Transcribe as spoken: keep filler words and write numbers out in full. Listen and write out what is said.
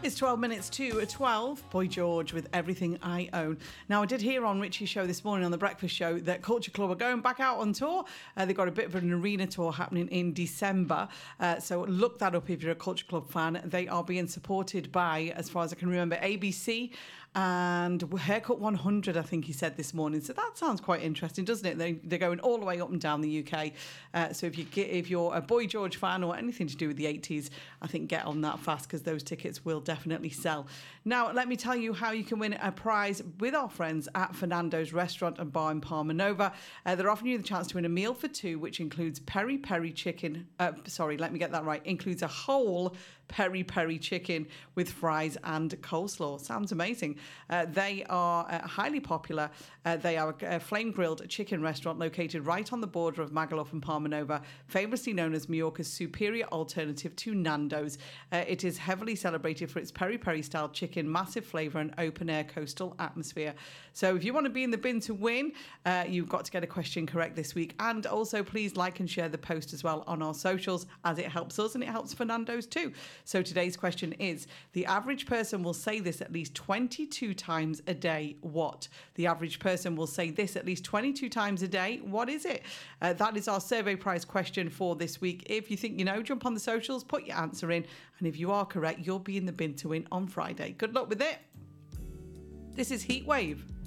It's twelve minutes to twelve. Boy George with Everything I Own. Now, I did hear on Richie's show this morning on The Breakfast Show that Culture Club are going back out on tour. Uh, they've got a bit of an arena tour happening in December. Uh, so look that up if you're a Culture Club fan. They are being supported by, as far as I can remember, A B C and Haircut one hundred, I think he said this morning. So that sounds quite interesting, doesn't it? They, they're going all the way up and down the U K. Uh, so if, you get, if you're a Boy George fan or anything to do with the eighties, I think get on that fast because those tickets will definitely sell. Now, let me tell you how you can win a prize with our friends at Fernando's Restaurant and Bar in Palma Nova. Uh, they're offering you the chance to win a meal for two, which includes peri peri chicken. Uh, sorry, let me get that right. Includes a whole peri peri chicken with fries and coleslaw. Sounds amazing. Uh, they are uh, highly popular. Uh, they are a, a flame-grilled chicken restaurant located right on the border of Magaluf and Palma Nova, famously known as Mallorca's superior alternative to Nando's. Uh, it is heavily celebrated for its peri-peri style chicken, massive flavour and open-air coastal atmosphere. So if you want to be in the bin to win, uh, you've got to get a question correct this week. And also, please like and share the post as well on our socials, as it helps us and it helps Fernando's too. So today's question is, the average person will say this at least twenty-two times a day. What? The average person will say this at least twenty-two times a day. What is it? Uh, that is our survey prize question for this week. If you think you know, jump on the socials, put your answer in, and if you are correct, you'll be in the bin to win on Friday. Good luck with it. This is Heatwave.